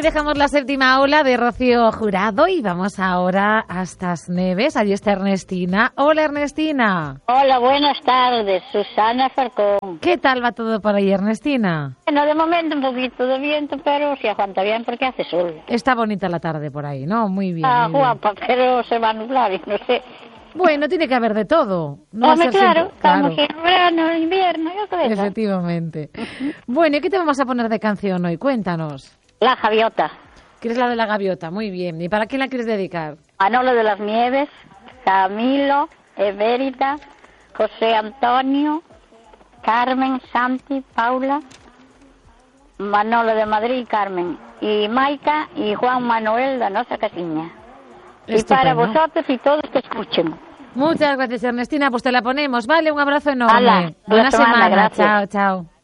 dejamos la séptima ola de Rocío Jurado y vamos ahora hasta As Neves. Allí está Ernestina. Hola, Ernestina. Hola, buenas tardes. Susana Falcón. ¿Qué tal va todo por ahí, Ernestina? Bueno, de momento un poquito de viento, pero se aguanta bien porque hace sol. Está bonita la tarde por ahí, ¿no? Muy bien. Ah, muy guapa, pero se va a nublar y no sé. Bueno, tiene que haber de todo. No va a Hombre, ser claro, siempre- claro. estamos en verano, en invierno, yo creo. Efectivamente. Bueno, ¿y qué te vamos a poner de canción hoy? Cuéntanos. La Javiota. ¿Quieres la de la gaviota? Muy bien. ¿Y para quién la quieres dedicar? Manolo de las Nieves, Camilo, Evérita, José Antonio, Carmen, Santi, Paula, Manolo de Madrid y Carmen, y Maica y Juan Manuel de Nosa Casiña. Y para Estupendo. vosotros y todos que escuchen. Muchas gracias, Ernestina. Pues te la ponemos, ¿vale? Un abrazo enorme. Hala, Buena buena semana, semana. gracias. Chao, chao.